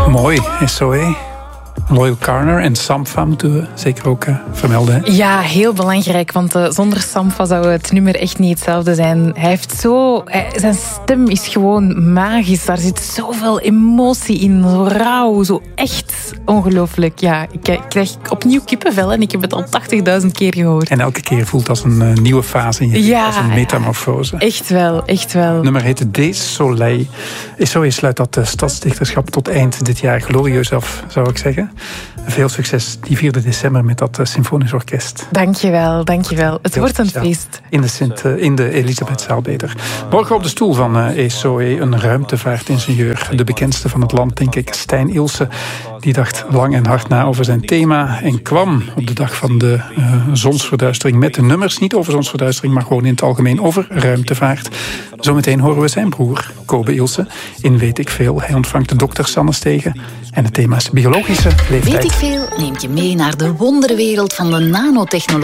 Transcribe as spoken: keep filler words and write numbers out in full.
Mooi, S O E. Loyal Carner en Sampha moeten we zeker ook uh, vermelden. Hè? Ja, heel belangrijk, want uh, zonder Sampha zou het nummer echt niet hetzelfde zijn. Hij heeft zo... Hij, zijn stem is gewoon magisch. Daar zit zoveel emotie in. Zo rauw, zo echt ongelooflijk. Ja, ik, ik krijg opnieuw kippenvel en ik heb het al tachtigduizend keer gehoord. En elke keer voelt als een uh, nieuwe fase in je leven, ja, als een metamorfose. Echt wel, echt wel. Het nummer heet Des Soleil. S O E sluit dat uh, stadsdichterschap tot eind dit jaar glorieus af, zou ik zeggen. Veel succes die vierde december met dat uh, symfonisch orkest. Dankjewel, dankjewel. Het Heel wordt een speciaal. feest. In de, Sint, uh, in de Elisabethzaal beter. Morgen op de stoel van uh, S O E, een ruimtevaartingenieur. De bekendste van het land, denk ik, Stijn Ilse. Die dacht lang en hard na over zijn thema en kwam op de dag van de uh, zonsverduistering met de nummers. Niet over zonsverduistering, maar gewoon in het algemeen over ruimtevaart. Zometeen horen we zijn broer, Kobe Ilse, in Weet ik Veel. Hij ontvangt de dokter Sanne Stegen. En het thema is biologische leeftijd. Weet ik Veel neemt je mee naar de wonderwereld van de nanotechnologie.